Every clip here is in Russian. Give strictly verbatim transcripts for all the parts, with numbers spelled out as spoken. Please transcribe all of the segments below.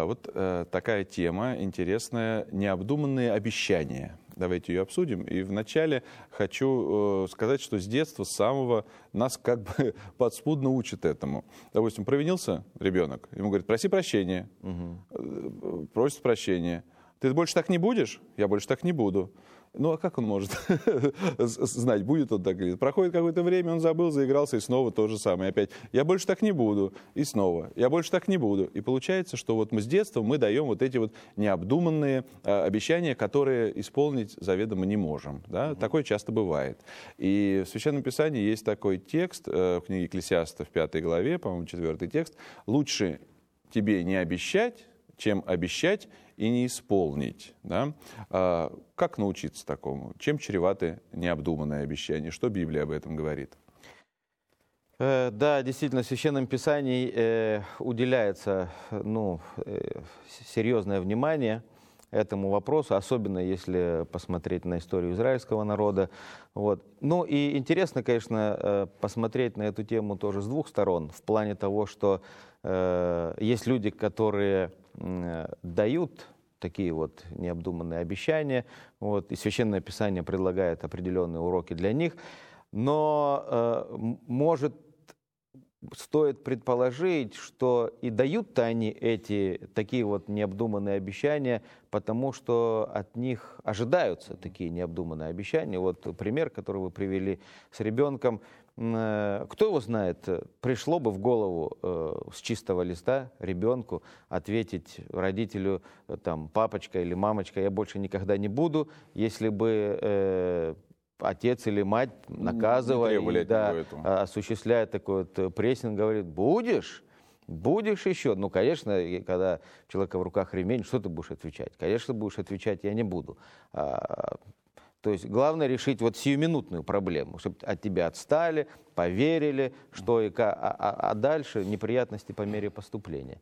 Вот э, такая тема интересная — необдуманные обещания. Давайте ее обсудим. И вначале хочу э, сказать, что с детства, с самого, нас как бы подспудно учат этому. Допустим, провинился ребенок, ему говорят: проси прощения. Угу. Просит прощения. Ты больше так не будешь? Я больше так не буду. Ну, а как он может знать, будет он так или нет? Проходит какое-то время, он забыл, заигрался, и снова то же самое. Опять: я больше так не буду. И снова: я больше так не буду. И получается, что вот мы с детства мы даем вот эти вот необдуманные а, обещания, которые исполнить заведомо не можем. Да? Mm-hmm. Такое часто бывает. И в Священном Писании есть такой текст, э, в книге Екклесиаста в пятой главе, по-моему, четвертый текст: «Лучше тебе не обещать, чем обещать и не исполнить». Да? А, как научиться такому? Чем чреваты необдуманные обещания? Что Библия об этом говорит? Э, да, действительно, в Священном Писании э, уделяется ну, э, серьезное внимание этому вопросу, особенно если посмотреть на историю израильского народа. Вот. Ну и интересно, конечно, э, посмотреть на эту тему тоже с двух сторон, в плане того, что э, есть люди, которые э, дают такие вот необдуманные обещания, вот, и Священное Писание предлагает определенные уроки для них, но э, может, стоит предположить, что и дают-то они эти такие вот необдуманные обещания, потому что от них ожидаются такие необдуманные обещания. Вот пример, который вы привели с ребенком. Кто его знает, пришло бы в голову э, с чистого листа ребенку ответить родителю, там: папочка или мамочка, я больше никогда не буду, если бы э, отец или мать, наказывая, и, да, осуществляя такой вот прессинг, говорит: будешь, будешь еще. Ну, конечно, когда у человека в руках ремень, что ты будешь отвечать? Конечно, будешь отвечать: я не буду. То есть главное решить вот сиюминутную проблему, чтобы от тебя отстали, поверили, что и как, а, а, а дальше неприятности по мере поступления.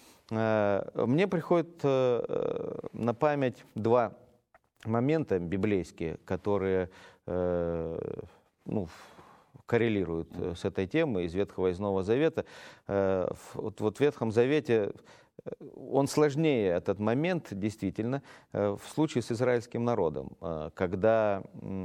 Мне приходит на память два момента библейские, которые ну, коррелируют с этой темой из Ветхого и из Нового Завета. Вот, вот в Ветхом Завете он сложнее, этот момент, действительно, в случае с израильским народом, когда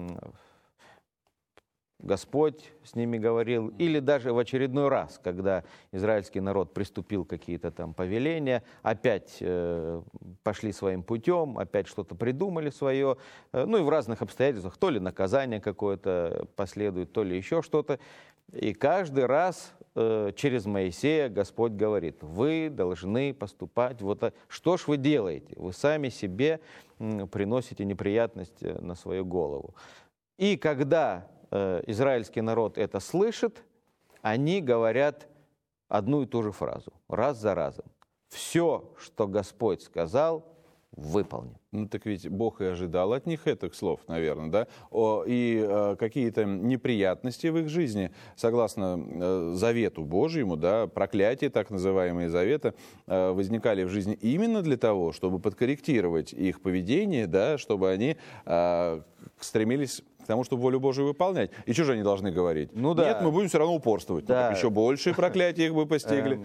Господь с ними говорил, или даже в очередной раз, когда израильский народ приступил какие-то там повеления, опять э, пошли своим путем, опять что-то придумали свое, э, ну и в разных обстоятельствах, то ли наказание какое-то последует, то ли еще что-то. И каждый раз э, через Моисея Господь говорит: вы должны поступать вот так. Что ж вы делаете? Вы сами себе э, приносите неприятность на свою голову. И когда э, израильский народ это слышит, они говорят одну и ту же фразу, раз за разом: все, что Господь сказал, выполним. Ну так ведь Бог и ожидал от них этих слов, наверное, да? О, и э, какие-то неприятности в их жизни, согласно э, завету Божьему, да, проклятия, так называемые завета, э, возникали в жизни именно для того, чтобы подкорректировать их поведение, да, чтобы они э, стремились к тому, чтобы волю Божию выполнять. И что же они должны говорить? Ну, да. Нет, мы будем все равно упорствовать. Да. Ну, еще большие проклятия их бы постигли.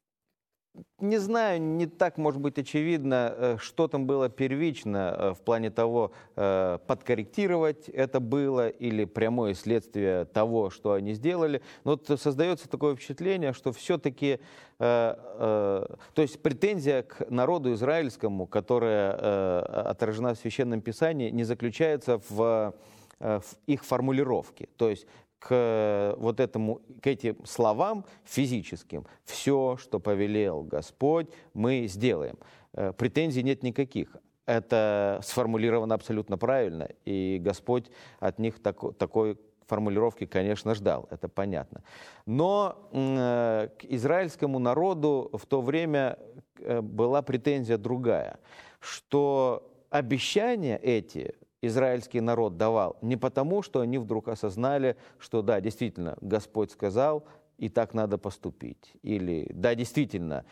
Не знаю, не так, может быть, очевидно, что там было первично в плане того, подкорректировать это было или прямое следствие того, что они сделали. Но вот создается такое впечатление, что все-таки, то есть претензия к народу израильскому, которая отражена в Священном Писании, не заключается в, в их формулировке. То есть к вот этому, к этим словам физическим: все, что повелел Господь, мы сделаем. Претензий нет никаких. Это сформулировано абсолютно правильно, и Господь от них тако, такой формулировки, конечно, ждал, это понятно. Но э, к израильскому народу в то время была претензия другая, что обещания эти израильский народ давал не потому, что они вдруг осознали, что да, действительно, Господь сказал, и так надо поступить. Или да, действительно,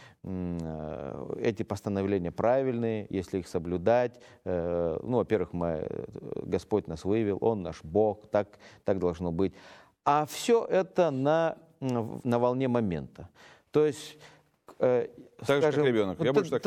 эти постановления правильные, если их соблюдать. Ну, во-первых, мы, Господь нас вывел, Он наш Бог, так, так должно быть. А все это на, на волне момента. То есть... Так же, как ребенок. Я больше так